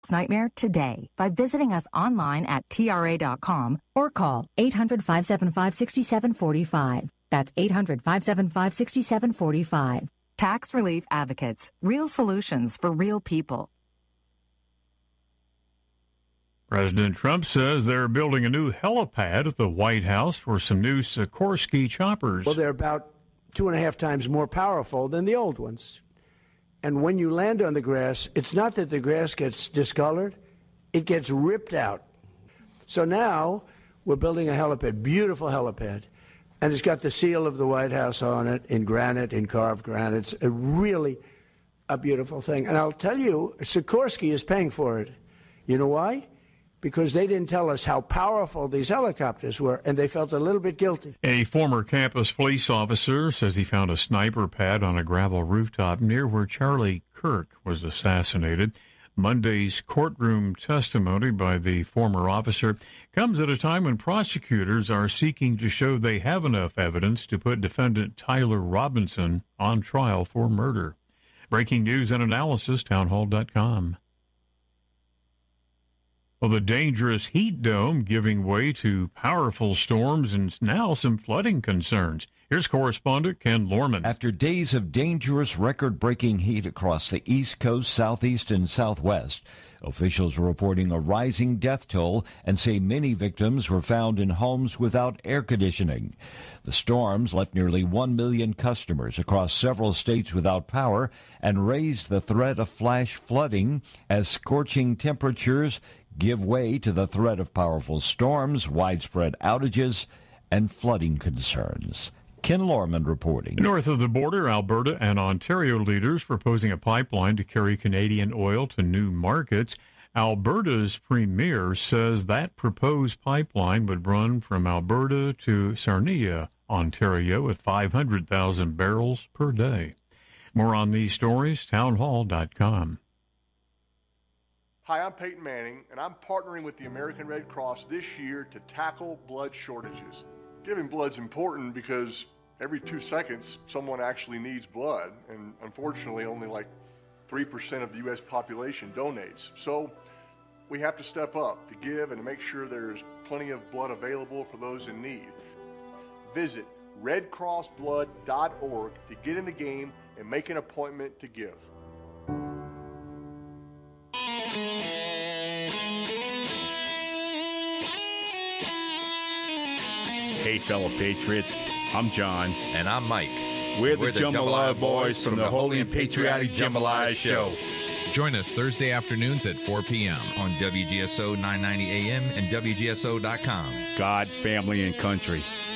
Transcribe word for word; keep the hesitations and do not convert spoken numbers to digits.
nightmare today by visiting us online at T R A dot com or call eight hundred, five seven five, six seven four five. That's eight hundred, five seven five, six seven four five. Tax Relief Advocates. Real solutions for real people. President Trump says they're building a new helipad at the White House for some new Sikorsky choppers. Well, they're about two and a half times more powerful than the old ones. And when you land on the grass, it's not that the grass gets discolored, it gets ripped out. So now we're building a helipad, beautiful helipad, and it's got the seal of the White House on it in granite, in carved granite. It's a really a beautiful thing. And I'll tell you, Sikorsky is paying for it. You know why? Because they didn't tell us how powerful these helicopters were, and they felt a little bit guilty. A former campus police officer says he found a sniper pad on a gravel rooftop near where Charlie Kirk was assassinated. Monday's courtroom testimony by the former officer comes at a time when prosecutors are seeking to show they have enough evidence to put defendant Tyler Robinson on trial for murder. Breaking news and analysis, townhall dot com. Well, the dangerous heat dome giving way to powerful storms and now some flooding concerns. Here's correspondent Ken Lorman. After days of dangerous record-breaking heat across the East Coast, Southeast, and Southwest, officials are reporting a rising death toll and say many victims were found in homes without air conditioning. The storms left nearly one million customers across several states without power and raised the threat of flash flooding as scorching temperatures give way to the threat of powerful storms, widespread outages, and flooding concerns. Ken Lorman reporting. North of the border, Alberta and Ontario leaders proposing a pipeline to carry Canadian oil to new markets. Alberta's premier says that proposed pipeline would run from Alberta to Sarnia, Ontario, with five hundred thousand barrels per day. More on these stories, townhall dot com. Hi, I'm Peyton Manning, and I'm partnering with the American Red Cross this year to tackle blood shortages. Giving blood's important because every two seconds someone actually needs blood, and unfortunately only like three percent of the U S population donates. So we have to step up to give and to make sure there's plenty of blood available for those in need. Visit red cross blood dot org to get in the game and make an appointment to give. Hey, fellow Patriots, I'm John. And I'm Mike. We're, We're the, the Jambalaya Boys from the Holy and Patriotic Jambalaya Show. Join us Thursday afternoons at four p.m. on W G S O nine ninety A M and W G S O dot com. God, family, and country.